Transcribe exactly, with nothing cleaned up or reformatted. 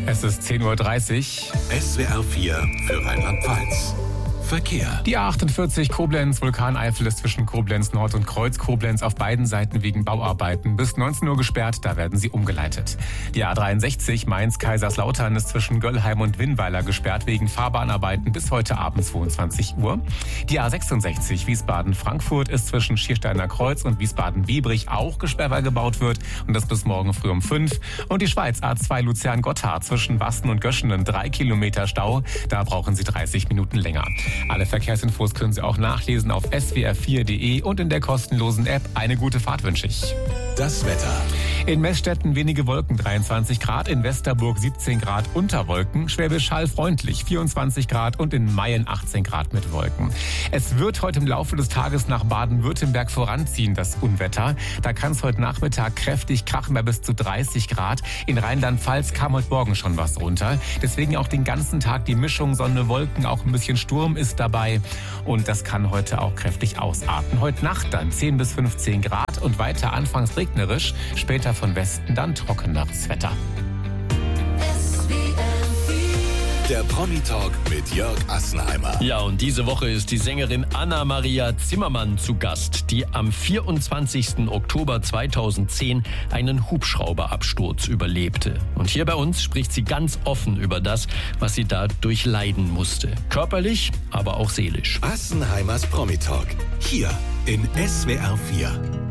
Es ist zehn Uhr dreißig. S W R vier für Rheinland-Pfalz. Verkehr. Die A achtundvierzig Koblenz, Vulkaneifel ist zwischen Koblenz Nord und Kreuz Koblenz auf beiden Seiten wegen Bauarbeiten bis neunzehn Uhr gesperrt, da werden sie umgeleitet. Die A dreiundsechzig Mainz-Kaiserslautern ist zwischen Göllheim und Winnweiler gesperrt wegen Fahrbahnarbeiten bis heute Abend zweiundzwanzig Uhr. Die A sechsundsechzig Wiesbaden-Frankfurt ist zwischen Schiersteiner Kreuz und Wiesbaden-Biebrich auch gesperrt, weil gebaut wird, und das bis morgen früh um fünf. Und die Schweiz A zwei Luzern-Gotthard zwischen Wasten und Göschenen drei Kilometer Stau, da brauchen Sie dreißig Minuten länger. Alle Verkehrsinfos können Sie auch nachlesen auf s w r vier punkt d e und in der kostenlosen App. Eine gute Fahrt wünsche ich. Das Wetter. In Meßstetten wenige Wolken, dreiundzwanzig Grad, in Westerburg siebzehn Grad unter Wolken, Schwäbisch Hall freundlich, vierundzwanzig Grad und in Mayen achtzehn Grad mit Wolken. Es wird heute im Laufe des Tages nach Baden-Württemberg voranziehen, das Unwetter. Da kann es heute Nachmittag kräftig krachen bei bis zu dreißig Grad. In Rheinland-Pfalz kam heute Morgen schon was runter. Deswegen auch den ganzen Tag die Mischung Sonne, Wolken, auch ein bisschen Sturm ist dabei. Und das kann heute auch kräftig ausarten. Heute Nacht dann zehn bis fünfzehn Grad und weiter anfangs regnerisch, später von Westen dann trockeneres Wetter. Der Promi-Talk mit Jörg Assenheimer. Ja, und diese Woche ist die Sängerin Anna-Maria Zimmermann zu Gast, die am vierundzwanzigsten Oktober zweitausendzehn einen Hubschrauberabsturz überlebte. Und hier bei uns spricht sie ganz offen über das, was sie da durchleiden musste. Körperlich, aber auch seelisch. Assenheimers Promi-Talk. Hier in S W R vier.